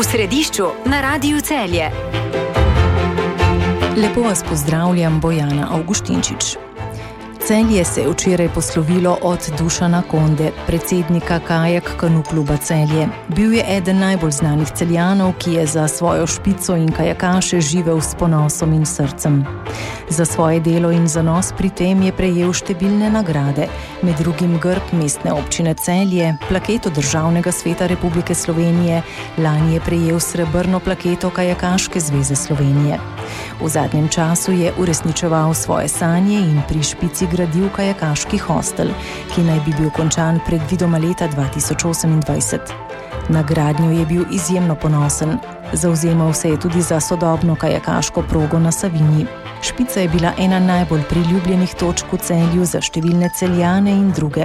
V središču na Radiu Celje. Lepo vas pozdravljam, Bojana Avguštinčič. Celje se je včeraj poslovilo od Dušana Konde, predsednika Kajak Kanu kluba Celje. Bil je eden najbolj znanih Celjanov, ki je za svojo špico in kajakaše živel s ponosom in srcem. Za svoje delo in zanos pri tem je prejel številne nagrade, med drugim grb mestne občine Celje, plaketo Državnega sveta Republike Slovenije, lani je prejel srebrno plaketo Kajakaške zveze Slovenije. V zadnjem času je uresničeval svoje sanje in pri špici gradil kajakaški hostel, ki naj bi bil končan predvidoma leta 2028. Na gradnjo je bil izjemno ponosen. Zavzemal se je tudi za sodobno kajakaško progo na Savinji. Špica je bila ena najbolj priljubljenih točk v Celju za številne Celjane in druge.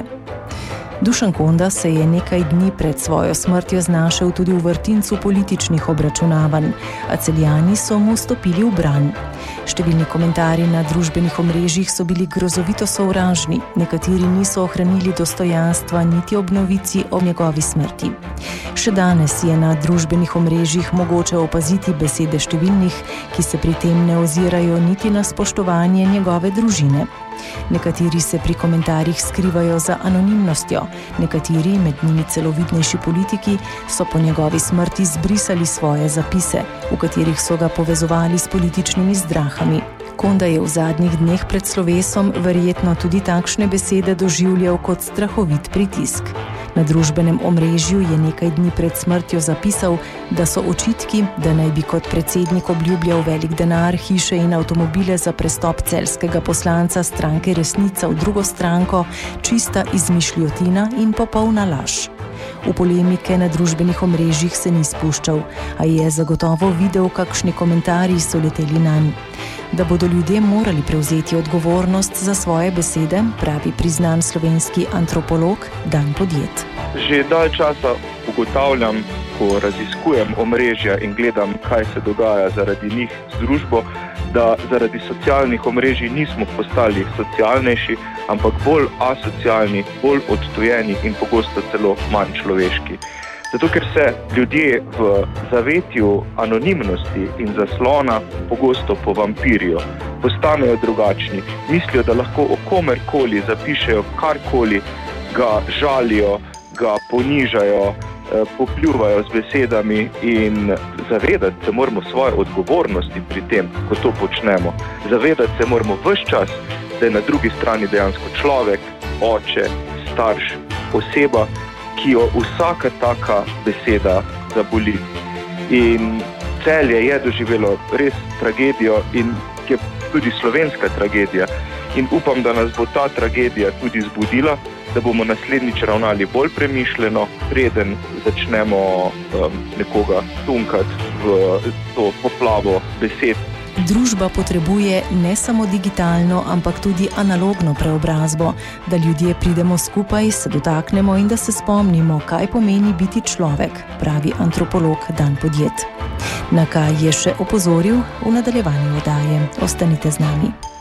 Dušan Konda se je nekaj dni pred svojo smrtjo znašel tudi v vrtincu političnih obračunavanj, a Celjani so mu stopili v bran. Številni komentarji na družbenih omrežjih so bili grozovito sovražni, nekateri niso ohranili dostojanstva niti ob novici o njegovi smrti. Še danes je na družbenih omrežjih mogoče opaziti besede številnih, ki se pri tem ne ozirajo niti na spoštovanje njegove družine. Nekateri se pri komentarjih skrivajo za anonimnostjo, nekateri, med njimi celo vidnejši politiki, so po njegovi smrti zbrisali svoje zapise, v katerih so ga povezovali s političnimi zdrahami. Konda je v zadnjih dneh pred slovesom verjetno tudi takšne besede doživljal kot strahovit pritisk. Na družbenem omrežju je nekaj dni pred smrtjo zapisal, da so očitki, da naj bi kot predsednik obljubljal velik denar, hiše in avtomobile za prestop celjskega poslanca stranke Resnica v drugo stranko, čista izmišljotina in popolna laž. V polemike na družbenih omrežjih se ni spuščal, a je zagotovo videl, kakšni komentarji so leteli nanj. Da bodo ljudje morali prevzeti odgovornost za svoje besede, pravi priznan slovenski antropolog Dan Podjed. Že dalj časa ugotavljam, ko raziskujem omrežja in gledam, kaj se dogaja zaradi njih z družbo, da zaradi socialnih omrežij nismo postali socialnejši, ampak bolj asocialni, bolj odtujeni in pogosto celo manj človeški. Zato, ker se ljudje v zavetju anonimnosti in zaslona pogosto povampirijo, postanejo drugačni, mislijo, da lahko o komerkoli zapišejo karkoli, ga žalijo, ga ponižajo, popljuvajo z besedami in zavedati se moramo svoje odgovornosti pri tem, ko to počnemo. Zavedati se moramo ves čas, da je na drugi strani dejansko človek, oče, starš, oseba, ki jo vsaka taka beseda zaboli. In Celje je doživelo res tragedijo in je tudi slovenska tragedija. In upam, da nas bo ta tragedija tudi zbudila, da bomo naslednjič ravnali bolj premišljeno, preden začnemo nekoga tunkati v to poplavo besed. Družba potrebuje ne samo digitalno, ampak tudi analogno preobrazbo, da ljudje pridemo skupaj, se dotaknemo in da se spomnimo, kaj pomeni biti človek, pravi antropolog Dan Podjed. Na kaj je še opozoril v nadaljevanju oddaje. Ostanite z nami.